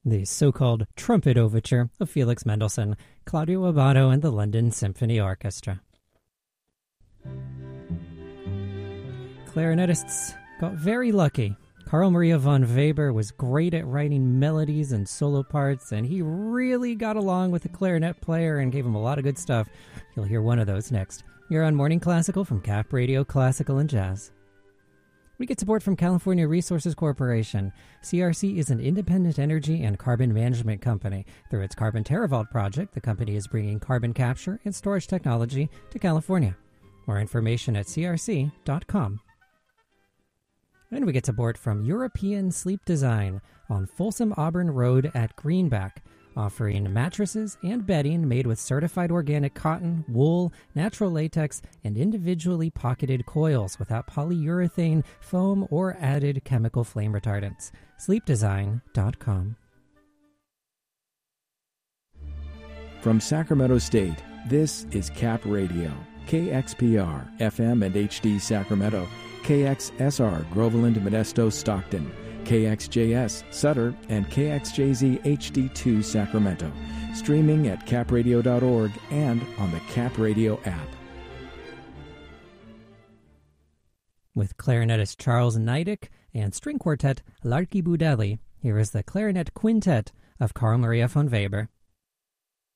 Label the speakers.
Speaker 1: the so-called Trumpet Overture of Felix Mendelssohn, Claudio Abbado and the London Symphony Orchestra. Clarinetists got very lucky. Carl Maria von Weber was great at writing melodies and solo parts, and he really got along with the clarinet player and gave him a lot of good stuff. You'll hear one of those next. You're on Morning Classical from Cap Radio Classical and Jazz. We get support from California Resources Corporation. CRC is an independent energy and carbon management company. Through its Carbon TerraVault project, the company is bringing carbon capture and storage technology to California. More information at crc.com. And we get support from European Sleep Design on Folsom Auburn Road at Greenback, offering mattresses and bedding made with certified organic cotton, wool, natural latex, and individually pocketed coils without polyurethane, foam, or added chemical flame retardants. sleepdesign.com.
Speaker 2: From Sacramento State, this is Cap Radio, KXPR, FM and HD Sacramento, KXSR, Groveland, Modesto, Stockton, KXJS, Sutter, and KXJZ HD2 Sacramento. Streaming at capradio.org and on the Cap Radio app.
Speaker 1: With clarinetist Charles Neidick and string quartet Larky Budelli, here is the Clarinet Quintet of Carl Maria von Weber.